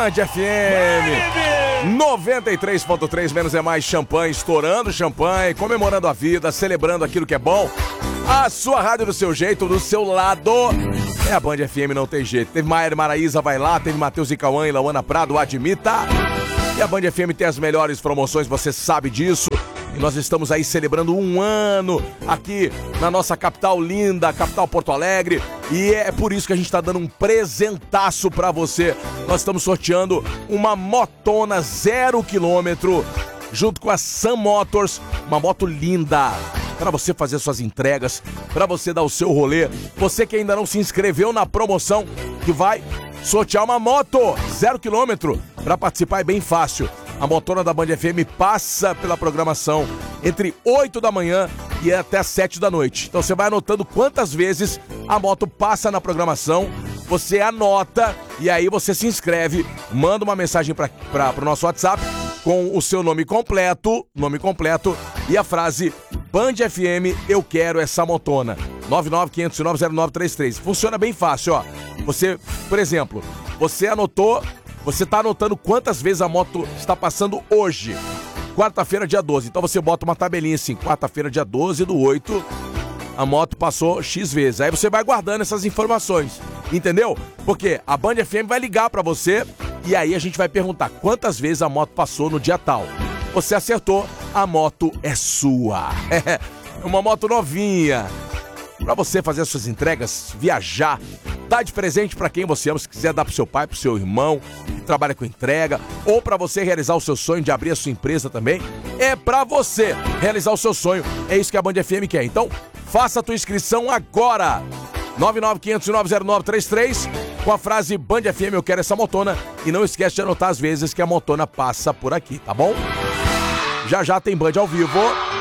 Band FM 93.3, menos é mais, champanhe, estourando champanhe, comemorando a vida, celebrando aquilo que é bom. A sua rádio do seu jeito, do seu lado. É a Band FM, não tem jeito. Teve Maiara Maraísa, vai lá. Teve Matheus e Cauã e Lauana Prado, admita. E a Band FM tem as melhores promoções, você sabe disso. E nós estamos aí celebrando um ano aqui na nossa capital linda, capital Porto Alegre. E é por isso que a gente está dando um presentaço pra você. Nós estamos sorteando uma motona 0 km junto com a Sun Motors, uma moto linda para você fazer suas entregas, para você dar o seu rolê. Você que ainda não se inscreveu na promoção que vai sortear uma moto 0 km, para participar é bem fácil. A motona da Band FM passa pela programação entre 8 da manhã e até 7 da noite. Então você vai anotando quantas vezes a moto passa na programação, você anota e aí você se inscreve, manda uma mensagem para o nosso WhatsApp com o seu nome completo e a frase Band FM, eu quero essa motona. 995090933. Funciona bem fácil, ó. Você, por exemplo, você tá anotando quantas vezes a moto está passando hoje. Quarta-feira, dia 12. Então você bota uma tabelinha assim, quarta-feira, dia 12/8, a moto passou X vezes. Aí você vai guardando essas informações, entendeu? Porque a Band FM vai ligar pra você e aí a gente vai perguntar quantas vezes a moto passou no dia tal. Você acertou, a moto é sua. É uma moto novinha. Pra você fazer as suas entregas, viajar, dar de presente pra quem você ama, se quiser dar pro seu pai, pro seu irmão, que trabalha com entrega, ou pra você realizar o seu sonho de abrir a sua empresa também, é pra você realizar o seu sonho. É isso que a Band FM quer. Então, faça a tua inscrição agora. 995090933 com a frase Band FM, eu quero essa motona. E não esquece de anotar as vezes que a motona passa por aqui, tá bom? Já já tem Band ao vivo.